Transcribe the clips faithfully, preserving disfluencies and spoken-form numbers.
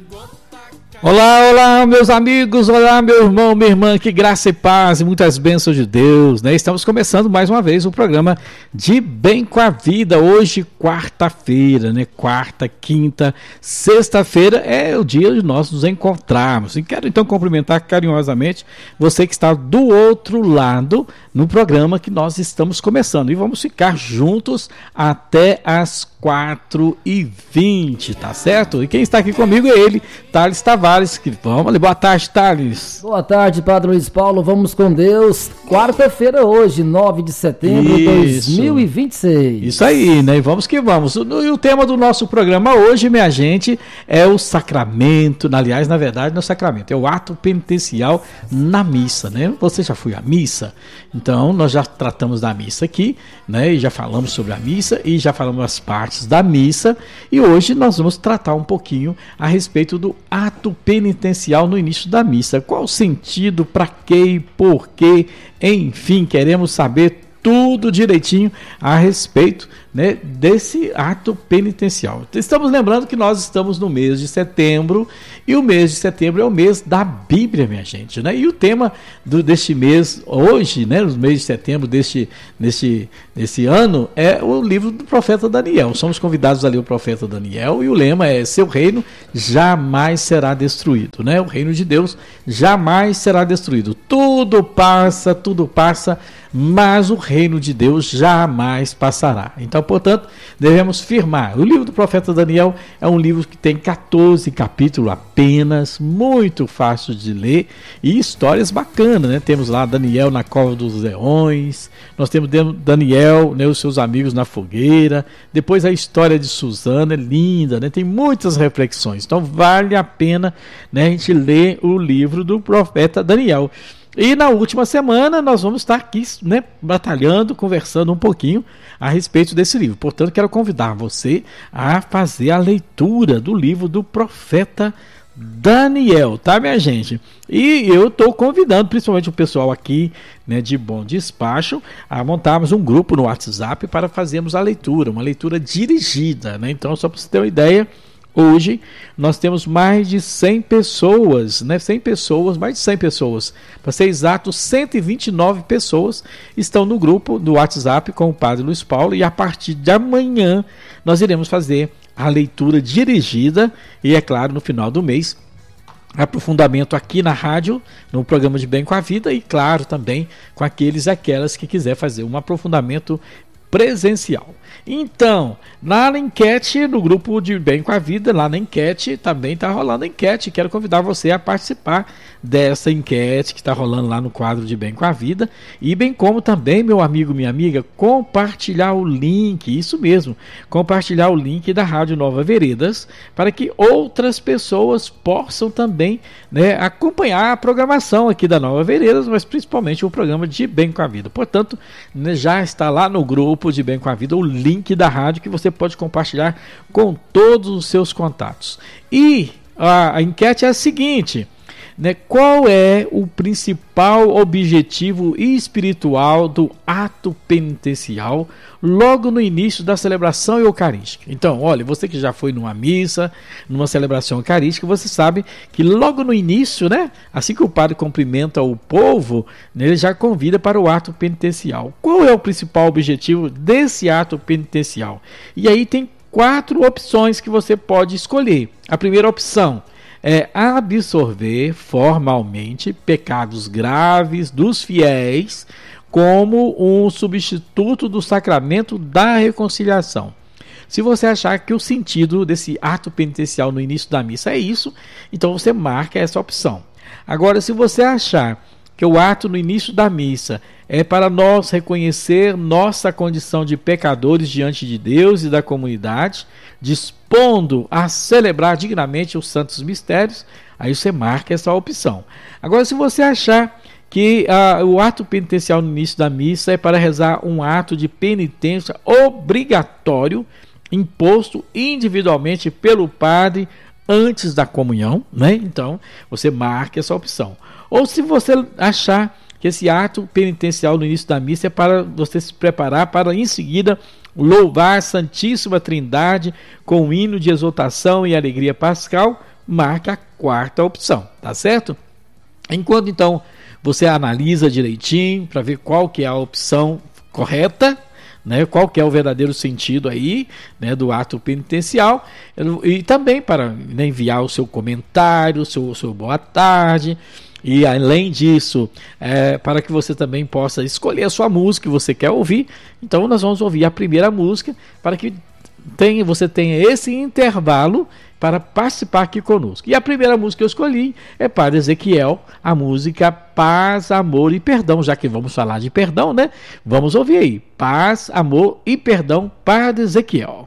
Olá, olá, meus amigos, olá, meu irmão, minha irmã, que graça e paz e muitas bênçãos de Deus, né? Estamos começando mais uma vez o programa De Bem com a Vida, hoje, quarta-feira, né? Quarta, quinta, sexta-feira é o dia de nós nos encontrarmos. E quero então cumprimentar carinhosamente você que está do outro lado no programa que nós estamos começando. E vamos ficar juntos até as quatro e vinte, tá certo? E quem está aqui comigo é ele, Thales Tavares. Que vamos ali. Boa tarde, Thales. Boa tarde, Padre Luiz Paulo. Vamos com Deus. Quarta-feira hoje, nove de setembro de dois mil e vinte e seis. Isso aí, né? E vamos que vamos. E o tema do nosso programa hoje, minha gente, é o sacramento. Aliás, na verdade, não é o sacramento, é o ato penitencial na missa, né? Você já foi à missa? Então, nós já tratamos da missa aqui, né? E já falamos sobre a missa e já falamos as partes da missa, e hoje nós vamos tratar um pouquinho a respeito do ato penitencial no início da missa. Qual o sentido, para quê e por quê? Enfim, queremos saber tudo direitinho a respeito, né, desse ato penitencial. Estamos lembrando que nós estamos no mês de setembro, e o mês de setembro é o mês da Bíblia, minha gente, né? E o tema do, deste mês, hoje, né, no mês de setembro deste, deste, desse ano, é o livro do profeta Daniel. Somos convidados a ler o profeta Daniel, e o lema é: seu reino jamais será destruído, né? O reino de Deus jamais será destruído. Tudo passa, tudo passa, mas o reino de Deus jamais passará. Então, portanto, devemos firmar. O livro do profeta Daniel é um livro que tem catorze capítulos apenas, muito fácil de ler, e histórias bacanas, né? Temos lá Daniel na cova dos leões, nós temos Daniel, né, os seus amigos na fogueira, depois a história de Susana, é linda, né? Tem muitas reflexões. Então, vale a pena, né, a gente ler o livro do profeta Daniel. E na última semana nós vamos estar aqui, né, batalhando, conversando um pouquinho a respeito desse livro. Portanto, quero convidar você a fazer a leitura do livro do profeta Daniel, tá, minha gente? E eu estou convidando principalmente o pessoal aqui, né, de Bom Despacho, a montarmos um grupo no WhatsApp para fazermos a leitura, uma leitura dirigida, né? Então, só para você ter uma ideia, hoje nós temos mais de cem pessoas, né? cem pessoas, mais de cem pessoas, para ser exato, cento e vinte e nove pessoas estão no grupo do WhatsApp com o Padre Luiz Paulo, e a partir de amanhã nós iremos fazer a leitura dirigida e, é claro, no final do mês, aprofundamento aqui na rádio, no programa de Bem com a Vida, e claro, também com aqueles e aquelas que quiser fazer um aprofundamento presencial. Então, lá na enquete, no grupo de Bem com a Vida, lá na enquete, também está rolando a enquete. Quero convidar você a participar dessa enquete que está rolando lá no quadro de Bem com a Vida, e bem como também, meu amigo, minha amiga, compartilhar o link, isso mesmo, compartilhar o link da Rádio Nova Veredas, para que outras pessoas possam também, né, acompanhar a programação aqui da Nova Veredas, mas principalmente o programa de Bem com a Vida. Portanto, né, já está lá no grupo de Bem com a Vida o link da rádio que você pode compartilhar com todos os seus contatos. E a, a enquete é a seguinte, né? Qual é o principal objetivo espiritual do ato penitencial logo no início da celebração eucarística? Então, olha, você que já foi numa missa, numa celebração eucarística, você sabe que logo no início, né, assim que o padre cumprimenta o povo, né, ele já convida para o ato penitencial. Qual é o principal objetivo desse ato penitencial? E aí tem quatro opções que você pode escolher. A primeira opção é absorver formalmente pecados graves dos fiéis como um substituto do sacramento da reconciliação. Se você achar que o sentido desse ato penitencial no início da missa é isso, então você marca essa opção. Agora, se você achar que o ato no início da missa é para nós reconhecer nossa condição de pecadores diante de Deus e da comunidade, dispondo a celebrar dignamente os santos mistérios, aí você marca essa opção. Agora, se você achar que uh, o ato penitencial no início da missa é para rezar um ato de penitência obrigatório, imposto individualmente pelo padre antes da comunhão, né? Então, você marca essa opção. Ou se você achar que esse ato penitencial no início da missa é para você se preparar para, em seguida, louvar a Santíssima Trindade com um hino de exaltação e alegria pascal, marque a quarta opção, tá certo? Enquanto então você analisa direitinho para ver qual que é a opção correta, né, qual que é o verdadeiro sentido aí, né, do ato penitencial, e também para, né, enviar o seu comentário, o seu, o seu boa tarde. E além disso, é, para que você também possa escolher a sua música que você quer ouvir, então nós vamos ouvir a primeira música para que tenha, você tenha esse intervalo para participar aqui conosco. E a primeira música que eu escolhi é Padre Ezequiel, a música Paz, Amor e Perdão, já que vamos falar de perdão, né? Vamos ouvir aí, Paz, Amor e Perdão, Padre Ezequiel.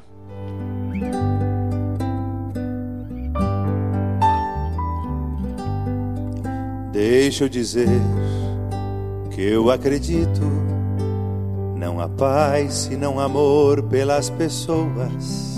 Deixa eu dizer que eu acredito, não há paz e não amor pelas pessoas.